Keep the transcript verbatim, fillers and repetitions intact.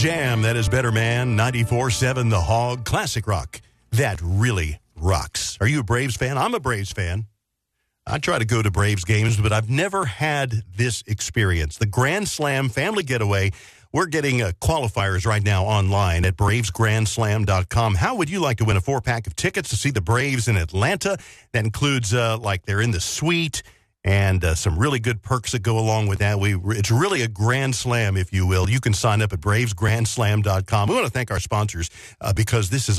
Jam, that is Better Man, ninety-four seven The Hog, classic rock. That really rocks. Are you a Braves fan? I'm a Braves fan. I try to go to Braves games, but I've never had this experience. The Grand Slam Family Getaway. We're getting uh, qualifiers right now online at braves grand slam dot com. How would you like to win a four-pack of tickets to see the Braves in Atlanta? That includes, uh, like, they're in the suite and uh, some really good perks that go along with that. We It's really a grand slam, if you will. You can sign up at braves grand slam dot com. We want to thank our sponsors uh, because this is